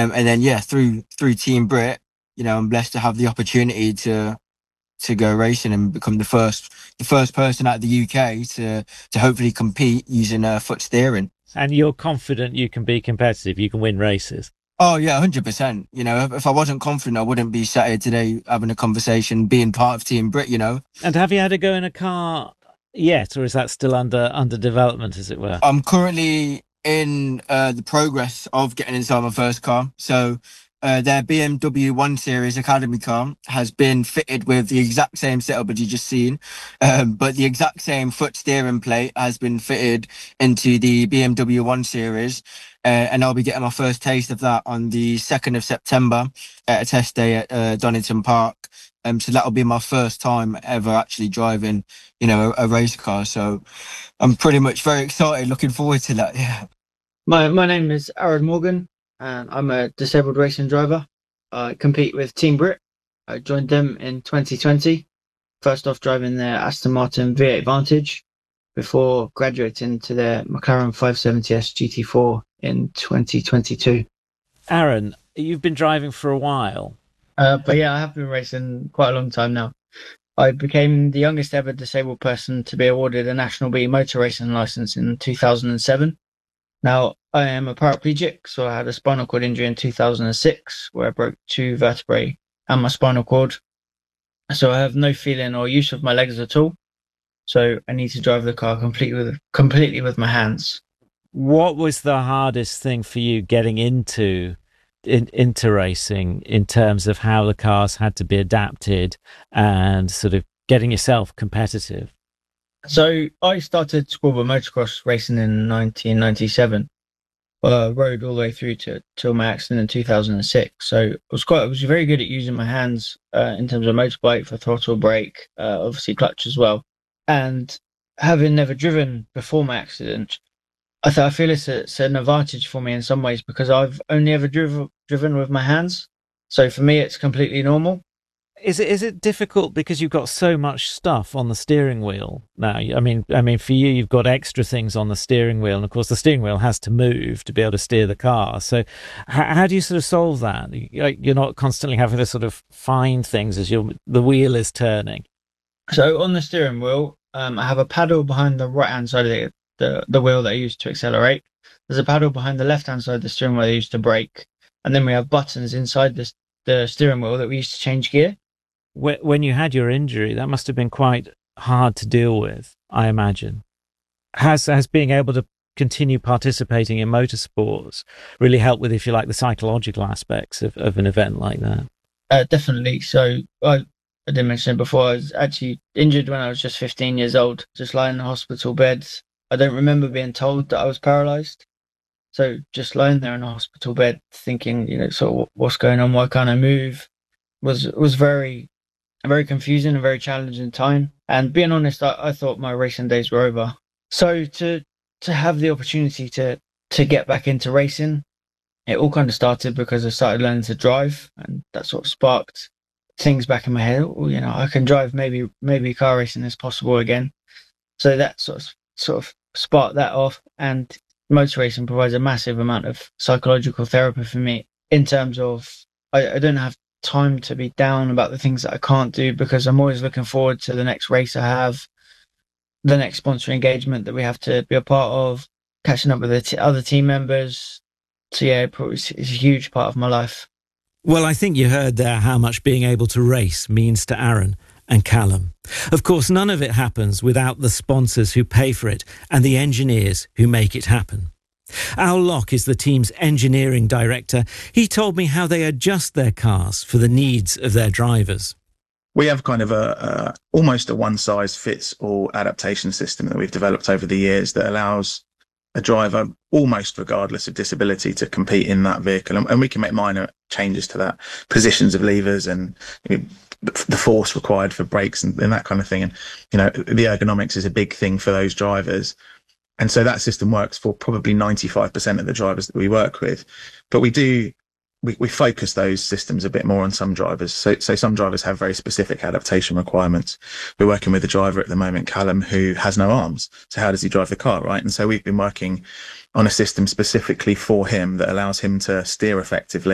And then yeah, through Team Brit, I'm blessed to have the opportunity to go racing and become the first person out of the UK to hopefully compete using foot steering. And you're confident you can be competitive, you can win races. Oh yeah, 100%. If I wasn't confident, I wouldn't be sat here today having a conversation, being part of Team Brit. And have you had a go in a car yet, or is that still under development, as it were? I'm currently in the progress of getting inside my first car. So their BMW 1 Series Academy car has been fitted with the exact same setup as you just seen, but the exact same foot steering plate has been fitted into the BMW 1 Series. And I'll be getting my first taste of that on the 2nd of September at a test day at Donington Park. So that'll be my first time ever actually driving, a race car. So I'm pretty much very excited, looking forward to that. Yeah. My name is Aaron Morgan, and I'm a disabled racing driver. I compete with Team Brit. I joined them in 2020, first off driving their Aston Martin V8 Vantage before graduating to their McLaren 570S GT4 in 2022. Aaron, you've been driving for a while. But yeah, I have been racing quite a long time now. I became the youngest ever disabled person to be awarded a National B motor racing license in 2007. Now, I am a paraplegic, so I had a spinal cord injury in 2006 where I broke 2 vertebrae and my spinal cord. So I have no feeling or use of my legs at all. So I need to drive the car completely with my hands. What was the hardest thing for you getting into racing in terms of how the cars had to be adapted and sort of getting yourself competitive? So I started Squabble motocross racing in 1997. Rode all the way through till my accident in 2006. So I was very good at using my hands in terms of motorbike for throttle, brake, obviously clutch as well. And having never driven before my accident, I feel it's an advantage for me in some ways because I've only ever driven with my hands. So for me, it's completely normal. Is it difficult because you've got so much stuff on the steering wheel now? I mean, for you, you've got extra things on the steering wheel, and of course, the steering wheel has to move to be able to steer the car. So, how do you sort of solve that? You're not constantly having to sort of find things as the wheel is turning. So on the steering wheel, I have a paddle behind the right-hand side of the wheel that I use to accelerate. There's a paddle behind the left-hand side of the steering wheel I use to brake. And then we have buttons inside the steering wheel that we use to change gear. When you had your injury, that must have been quite hard to deal with, I imagine. Has being able to continue participating in motorsports really helped with, if you like, the psychological aspects of an event like that? Definitely. So I didn't mention it before, I was actually injured when I was just 15 years old, just lying in the hospital bed. I don't remember being told that I was paralyzed. So just lying there in a hospital bed thinking, sort of what's going on, why can't I move, was very, very confusing and very challenging time. And being honest, I thought my racing days were over. So to have the opportunity to get back into racing, it all kind of started because I started learning to drive, and that sort of sparked things back in my head. Well, I can drive, maybe car racing is possible again. So that sort of sparked that off, and motor racing provides a massive amount of psychological therapy for me in terms of I don't have time to be down about the things that I can't do because I'm always looking forward to the next race I have, the next sponsor engagement that we have to be a part of, catching up with the other team members. So yeah, it's a huge part of my life. Well, I think you heard there how much being able to race means to Aaron and Callum. Of course, none of it happens without the sponsors who pay for it and the engineers who make it happen. Al Locke is the team's engineering director. He told me how they adjust their cars for the needs of their drivers. We have kind of almost a one-size-fits-all adaptation system that we've developed over the years that allows a driver, almost regardless of disability, to compete in that vehicle. And we can make minor changes to that, positions of levers and the force required for brakes and that kind of thing. And, the ergonomics is a big thing for those drivers. And so that system works for probably 95% of the drivers that we work with. But we focus those systems a bit more on some drivers. So some drivers have very specific adaptation requirements. We're working with a driver at the moment, Callum, who has no arms. So how does he drive the car, right? And so we've been working on a system specifically for him that allows him to steer effectively